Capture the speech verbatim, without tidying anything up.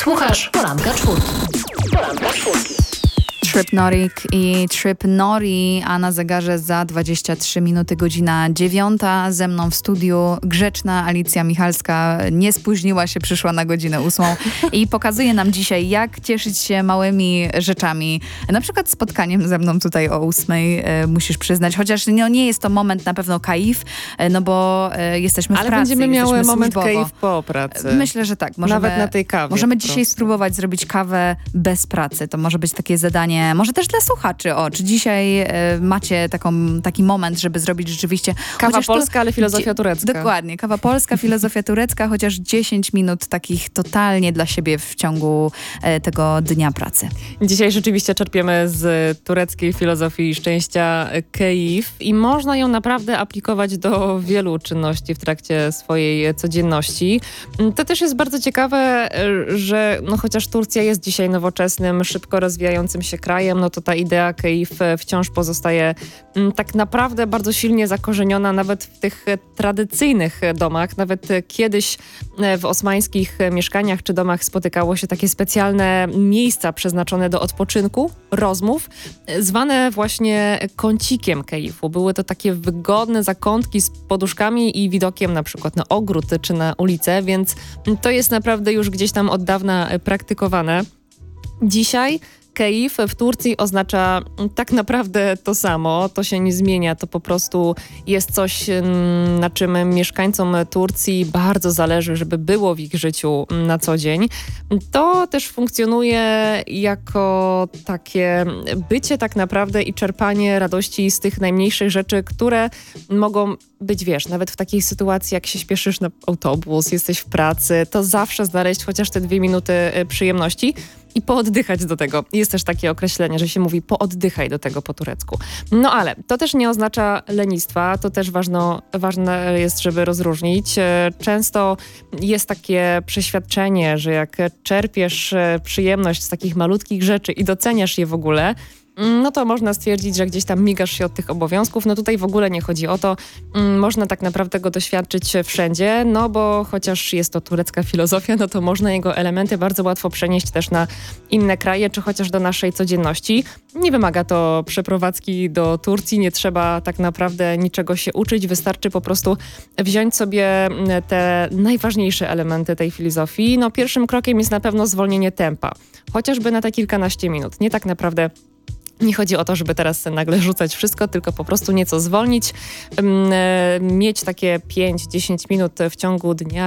Słuchasz Poranka Czwórki. Poranka Czwórki. Trip Norik i Trip Nori, a na zegarze za dwadzieścia trzy minuty godzina dziewiąta. Ze mną w studiu grzeczna Alicja Michalska nie spóźniła się, przyszła na godzinę ósmą i pokazuje nam dzisiaj, jak cieszyć się małymi rzeczami. Na przykład spotkaniem ze mną tutaj o ósmej, e, musisz przyznać, chociaż no, nie jest to moment na pewno kaif, e, no bo e, jesteśmy w Ale pracy. będziemy miały moment służbowo. kaif po pracy. Myślę, że tak. Możemy, Nawet na tej kawie. Możemy dzisiaj spróbować zrobić kawę bez pracy. To może być takie zadanie, może też dla słuchaczy. O, czy dzisiaj e, macie taką, taki moment, żeby zrobić rzeczywiście... Kawa to, polska, ale filozofia turecka. Dokładnie. Kawa polska, filozofia turecka, chociaż dziesięć minut takich totalnie dla siebie w ciągu e, tego dnia pracy. Dzisiaj rzeczywiście czerpiemy z tureckiej filozofii szczęścia keif i można ją naprawdę aplikować do wielu czynności w trakcie swojej codzienności. To też jest bardzo ciekawe, że no chociaż Turcja jest dzisiaj nowoczesnym, szybko rozwijającym się krajem, no to ta idea keif wciąż pozostaje tak naprawdę bardzo silnie zakorzeniona nawet w tych tradycyjnych domach. Nawet kiedyś w osmańskich mieszkaniach czy domach spotykało się takie specjalne miejsca przeznaczone do odpoczynku, rozmów, zwane właśnie kącikiem keifu. Były to takie wygodne zakątki z poduszkami i widokiem na przykład na ogród czy na ulicę, więc to jest naprawdę już gdzieś tam od dawna praktykowane. Dzisiaj keif w Turcji oznacza tak naprawdę to samo, to się nie zmienia, to po prostu jest coś, na czym mieszkańcom Turcji bardzo zależy, żeby było w ich życiu na co dzień. To też funkcjonuje jako takie bycie tak naprawdę i czerpanie radości z tych najmniejszych rzeczy, które mogą być, wiesz, nawet w takiej sytuacji, jak się śpieszysz na autobus, jesteś w pracy, to zawsze znaleźć chociaż te dwie minuty przyjemności i pooddychać do tego. Jest też takie określenie, że się mówi pooddychaj do tego po turecku. No ale to też nie oznacza lenistwa, to też ważno, ważne jest, żeby rozróżnić. Często jest takie przeświadczenie, że jak czerpiesz przyjemność z takich malutkich rzeczy i doceniasz je w ogóle, no to można stwierdzić, że gdzieś tam migasz się od tych obowiązków. No tutaj w ogóle nie chodzi o to. Można tak naprawdę go doświadczyć wszędzie, no bo chociaż jest to turecka filozofia, no to można jego elementy bardzo łatwo przenieść też na inne kraje, czy chociaż do naszej codzienności. Nie wymaga to przeprowadzki do Turcji, nie trzeba tak naprawdę niczego się uczyć, wystarczy po prostu wziąć sobie te najważniejsze elementy tej filozofii. No pierwszym krokiem jest na pewno zwolnienie tempa, chociażby na te kilkanaście minut. Nie tak naprawdę nie chodzi o to, żeby teraz nagle rzucać wszystko, tylko po prostu nieco zwolnić, mieć takie pięć do dziesięciu minut w ciągu dnia,